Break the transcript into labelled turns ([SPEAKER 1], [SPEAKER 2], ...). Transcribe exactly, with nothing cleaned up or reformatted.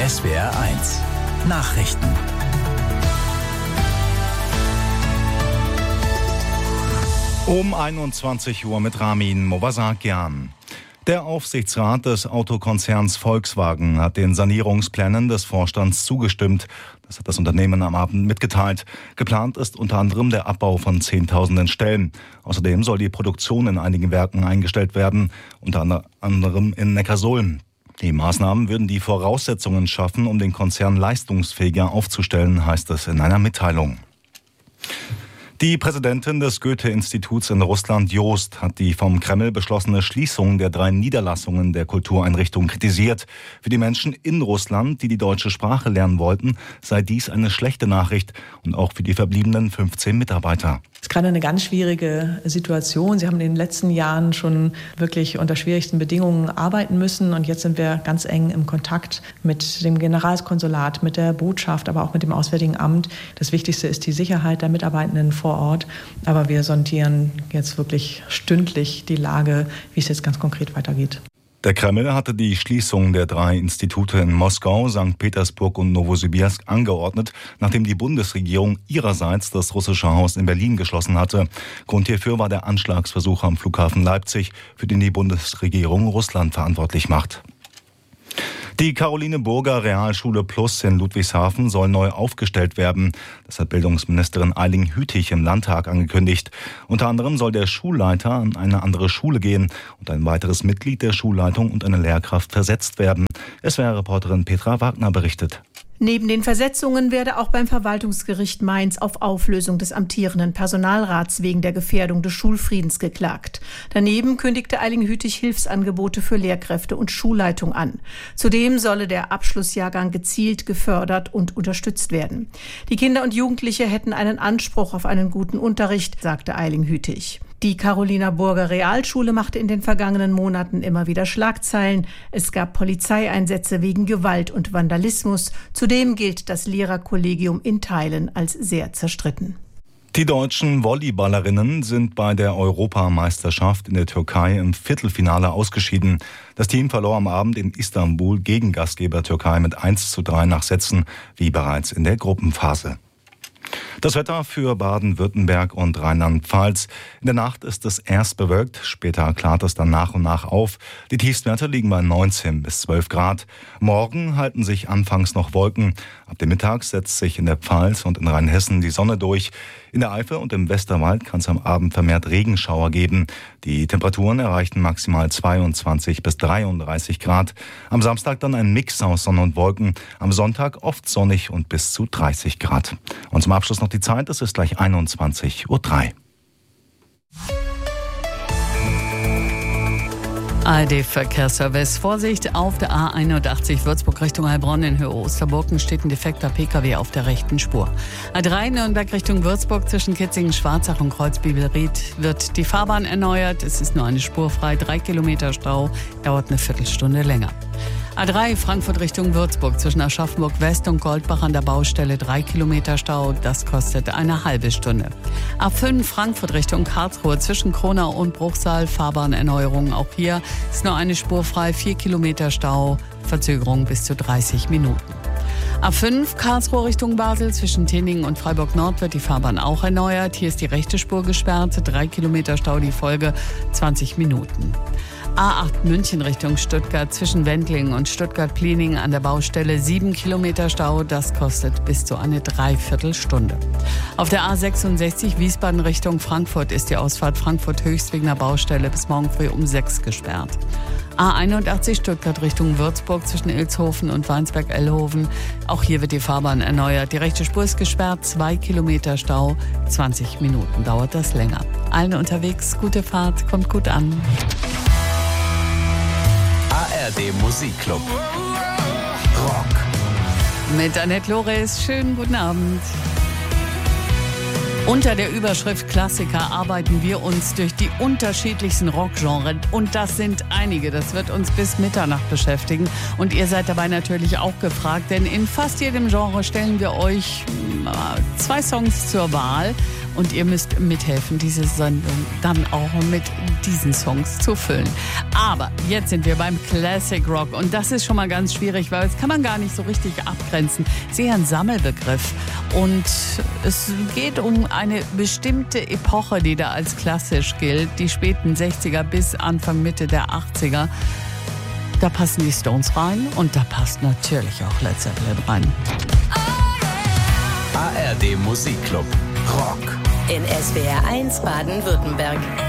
[SPEAKER 1] S W R eins Nachrichten. Um einundzwanzig Uhr mit Ramin Movasakian. Der Aufsichtsrat des Autokonzerns Volkswagen hat den Sanierungsplänen des Vorstands zugestimmt. Das hat das Unternehmen am Abend mitgeteilt. Geplant ist unter anderem der Abbau von Zehntausenden Stellen. Außerdem soll die Produktion in einigen Werken eingestellt werden, unter anderem in Neckarsulm. Die Maßnahmen würden die Voraussetzungen schaffen, um den Konzern leistungsfähiger aufzustellen, heißt es in einer Mitteilung. Die Präsidentin des Goethe-Instituts in Russland, Jost, hat die vom Kreml beschlossene Schließung der drei Niederlassungen der Kultureinrichtung kritisiert. Für die Menschen in Russland, die die deutsche Sprache lernen wollten, sei dies eine schlechte Nachricht und auch für die verbliebenen fünfzehn Mitarbeiter.
[SPEAKER 2] Es ist gerade eine ganz schwierige Situation. Sie haben in den letzten Jahren schon wirklich unter schwierigsten Bedingungen arbeiten müssen. Und jetzt sind wir ganz eng im Kontakt mit dem Generalkonsulat, mit der Botschaft, aber auch mit dem Auswärtigen Amt. Das Wichtigste ist die Sicherheit der Mitarbeitenden vor Ort. Aber wir sondieren jetzt wirklich stündlich die Lage, wie es jetzt ganz konkret weitergeht.
[SPEAKER 1] Der Kreml hatte die Schließung der drei Institute in Moskau, Sankt Petersburg und Nowosibirsk angeordnet, nachdem die Bundesregierung ihrerseits das russische Haus in Berlin geschlossen hatte. Grund hierfür war der Anschlagsversuch am Flughafen Leipzig, für den die Bundesregierung Russland verantwortlich macht. Die Caroline Burger Realschule Plus in Ludwigshafen soll neu aufgestellt werden. Das hat Bildungsministerin Eiling Hütig im Landtag angekündigt. Unter anderem soll der Schulleiter an eine andere Schule gehen und ein weiteres Mitglied der Schulleitung und eine Lehrkraft versetzt werden. S W R-Reporterin Petra Wagner berichtet.
[SPEAKER 3] Neben den Versetzungen werde auch beim Verwaltungsgericht Mainz auf Auflösung des amtierenden Personalrats wegen der Gefährdung des Schulfriedens geklagt. Daneben kündigte Eiling Hütig Hilfsangebote für Lehrkräfte und Schulleitung an. Zudem solle der Abschlussjahrgang gezielt gefördert und unterstützt werden. Die Kinder und Jugendliche hätten einen Anspruch auf einen guten Unterricht, sagte Eiling Hütig. Die Carolina Burger Realschule machte in den vergangenen Monaten immer wieder Schlagzeilen. Es gab Polizeieinsätze wegen Gewalt und Vandalismus. Zudem gilt das Lehrerkollegium in Teilen als sehr zerstritten.
[SPEAKER 1] Die deutschen Volleyballerinnen sind bei der Europameisterschaft in der Türkei im Viertelfinale ausgeschieden. Das Team verlor am Abend in Istanbul gegen Gastgeber Türkei mit eins zu drei nach Sätzen, wie bereits in der Gruppenphase. Das Wetter für Baden-Württemberg und Rheinland-Pfalz. In der Nacht ist es erst bewölkt, später klart es dann nach und nach auf. Die Tiefstwerte liegen bei neunzehn bis zwölf Grad. Morgen halten sich anfangs noch Wolken. Ab dem Mittag setzt sich in der Pfalz und in Rheinhessen die Sonne durch. In der Eifel und im Westerwald kann es am Abend vermehrt Regenschauer geben. Die Temperaturen erreichten maximal zweiundzwanzig bis dreiunddreißig Grad. Am Samstag dann ein Mix aus Sonne und Wolken. Am Sonntag oft sonnig und bis zu dreißig Grad. Und zum Abschluss noch die Zeit, es ist gleich einundzwanzig Uhr drei.
[SPEAKER 4] A R D-Verkehrsservice. Vorsicht auf der A einundachtzig Würzburg Richtung Heilbronn in Höhe Osterburgen steht ein defekter P K W auf der rechten Spur. A drei Nürnberg Richtung Würzburg zwischen Kitzingen-Schwarzach und Kreuzbibelried wird die Fahrbahn erneuert. Es ist nur eine Spur frei, drei Kilometer Stau, dauert eine Viertelstunde länger. A drei Frankfurt Richtung Würzburg zwischen Aschaffenburg West und Goldbach an der Baustelle drei Kilometer Stau, das kostet eine halbe Stunde. A fünf Frankfurt Richtung Karlsruhe zwischen Kronau und Bruchsal Fahrbahnerneuerung, auch hier ist nur eine Spur frei, vier Kilometer Stau, Verzögerung bis zu dreißig Minuten. A fünf Karlsruhe Richtung Basel zwischen Tinningen und Freiburg Nord wird die Fahrbahn auch erneuert. Hier ist die rechte Spur gesperrt, drei Kilometer Stau die Folge, zwanzig Minuten. A acht München Richtung Stuttgart zwischen Wendlingen und Stuttgart-Plieningen an der Baustelle sieben Kilometer Stau, das kostet bis zu eine Dreiviertelstunde. Auf der A sechsundsechzig Wiesbaden Richtung Frankfurt ist die Ausfahrt Frankfurt-Höchst wegen der Baustelle bis morgen früh um sechs gesperrt. A einundachtzig Stuttgart Richtung Würzburg zwischen Ilshofen und Weinsberg-Ellhofen. Auch hier wird die Fahrbahn erneuert. Die rechte Spur ist gesperrt, zwei Kilometer Stau, zwanzig Minuten dauert das länger. Allen unterwegs, gute Fahrt, kommt gut an.
[SPEAKER 1] A R D Musikclub. Rock.
[SPEAKER 4] Mit Annette Loris, schönen guten Abend. Unter der Überschrift Klassiker arbeiten wir uns durch die unterschiedlichsten Rockgenres. Und das sind einige. Das wird uns bis Mitternacht beschäftigen. Und ihr seid dabei natürlich auch gefragt, denn in fast jedem Genre stellen wir euch zwei Songs zur Wahl. Und ihr müsst mithelfen, diese Sendung dann auch mit diesen Songs zu füllen. Aber jetzt sind wir beim Classic Rock. Und das ist schon mal ganz schwierig, weil das kann man gar nicht so richtig abgrenzen. Sehr ein Sammelbegriff. Und es geht um eine bestimmte Epoche, die da als klassisch gilt. Die späten sechziger bis Anfang, Mitte der achtziger. Da passen die Stones rein und da passt natürlich auch Led Zeppelin rein.
[SPEAKER 5] A R D Musikclub Rock.
[SPEAKER 6] In S W R eins Baden-Württemberg.